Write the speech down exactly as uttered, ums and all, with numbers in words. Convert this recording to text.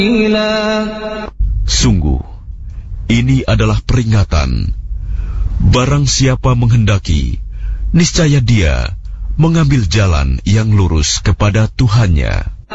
Sungguh, ini adalah peringatan. Barang siapa menghendaki, niscaya dia mengambil jalan yang lurus kepada Tuhannya.